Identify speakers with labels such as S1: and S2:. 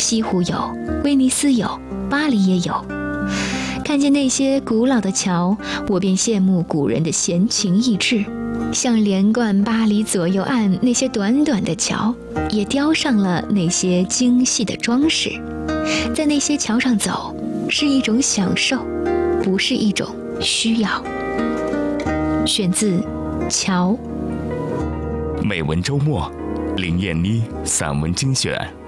S1: 西湖有，威尼斯有，巴黎也有。看见那些古老的桥，我便羡慕古人的闲情逸致，像连贯巴黎左右岸那些短短的桥，也雕上了那些精细的装饰。在那些桥上走，是一种享受，不是一种需要。选自《桥》。
S2: 美文周末，林燕妮散文精选。